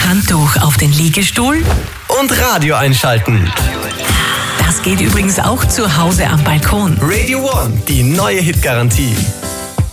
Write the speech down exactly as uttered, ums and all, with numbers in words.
Handtuch auf den Liegestuhl und Radio einschalten. Das geht übrigens auch zu Hause am Balkon. Radio One, die neue Hitgarantie.